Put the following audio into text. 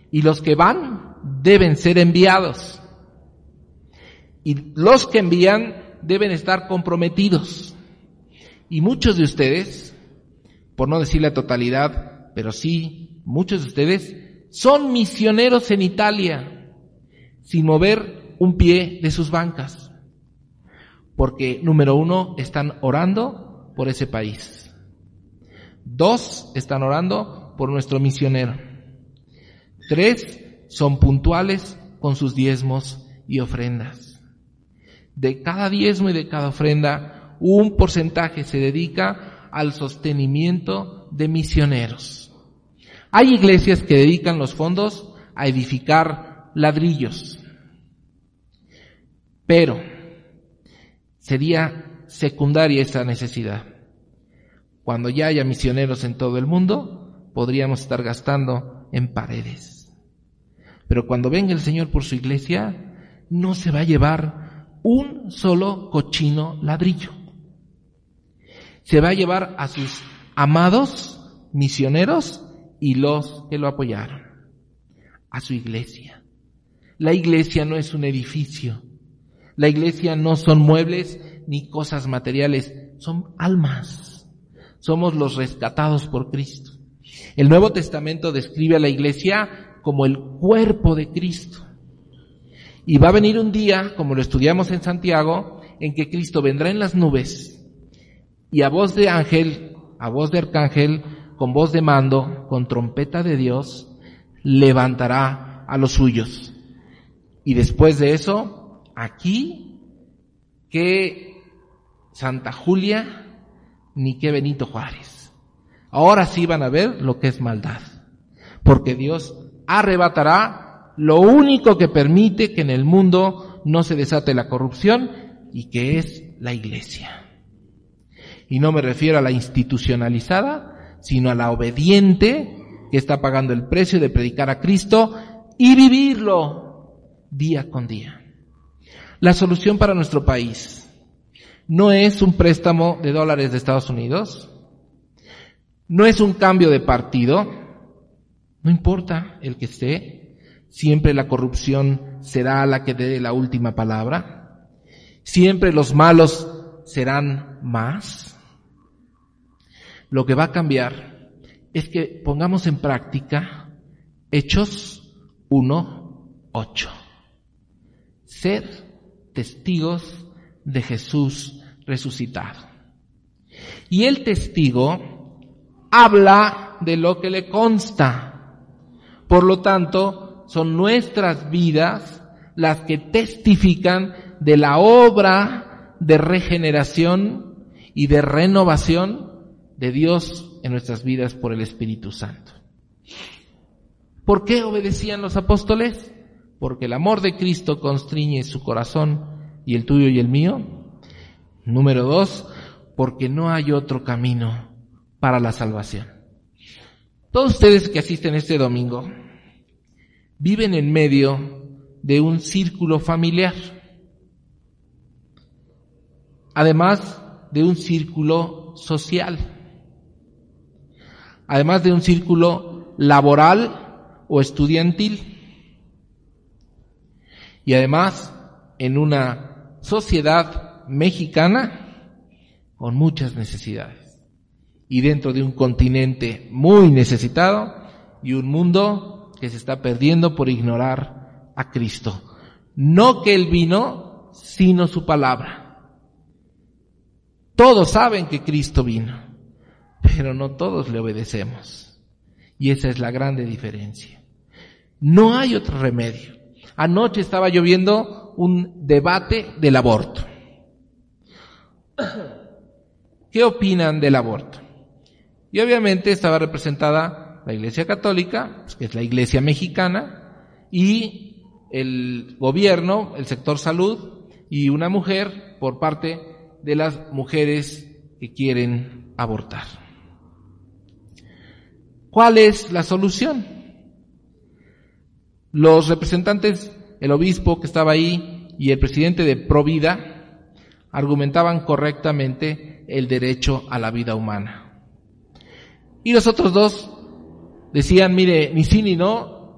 y los que van deben ser enviados. Y los que envían deben estar comprometidos. Y muchos de ustedes, por no decir la totalidad, pero sí, muchos de ustedes son misioneros en Italia, sin mover un pie de sus bancas. Porque, número 1, están orando por ese país. 2, están orando por nuestro misionero. 3, son puntuales con sus diezmos y ofrendas. De cada diezmo y de cada ofrenda, un porcentaje se dedica al sostenimiento de misioneros. Hay iglesias que dedican los fondos a edificar ladrillos, pero sería secundaria esa necesidad. Cuando ya haya misioneros en todo el mundo, podríamos estar gastando en paredes. Pero cuando venga el Señor por su iglesia, no se va a llevar un solo cochino ladrillo. Se va a llevar a sus amados misioneros y los que lo apoyaron, a su iglesia. La iglesia no es un edificio. La iglesia no son muebles ni cosas materiales, son almas. Somos los rescatados por Cristo. El Nuevo Testamento describe a la iglesia como el cuerpo de Cristo. Y va a venir un día, como lo estudiamos en Santiago, en que Cristo vendrá en las nubes y a voz de ángel, a voz de arcángel, con voz de mando, con trompeta de Dios, levantará a los suyos. Y después de eso, aquí, que Santa Julia, ni que Benito Juárez. Ahora sí van a ver lo que es maldad. Porque Dios arrebatará lo único que permite que en el mundo no se desate la corrupción, y que es la iglesia. Y no me refiero a la institucionalizada, sino a la obediente, que está pagando el precio de predicar a Cristo y vivirlo día con día. La solución para nuestro país no es un préstamo de dólares de Estados Unidos, no es un cambio de partido, no importa el que esté, siempre la corrupción será la que dé la última palabra, siempre los malos serán más. Lo que va a cambiar es que pongamos en práctica Hechos 1:8. Ser testigos de Jesús resucitado. Y el testigo habla de lo que le consta. Por lo tanto, son nuestras vidas las que testifican de la obra de regeneración y de renovación de Dios en nuestras vidas por el Espíritu Santo. ¿Por qué obedecían los apóstoles? Porque el amor de Cristo constriñe su corazón y el tuyo y el mío. Número 2, porque no hay otro camino para la salvación. Todos ustedes que asisten este domingo viven en medio de un círculo familiar, además de un círculo social, además de un círculo laboral o estudiantil, y además en una sociedad mexicana con muchas necesidades, y dentro de un continente muy necesitado y un mundo que se está perdiendo por ignorar a Cristo. No que Él vino, sino su palabra. Todos saben que Cristo vino, pero no todos le obedecemos. Y esa es la grande diferencia. No hay otro remedio. Anoche estaba yo viendo un debate del aborto. ¿Qué opinan del aborto? Y obviamente estaba representada la Iglesia Católica, que es la Iglesia mexicana, y el gobierno, el sector salud, y una mujer por parte de las mujeres que quieren abortar. ¿Cuál es la solución? Los representantes, el obispo que estaba ahí y el presidente de Provida argumentaban correctamente el derecho a la vida humana. Y los otros dos decían, mire, ni sí ni no,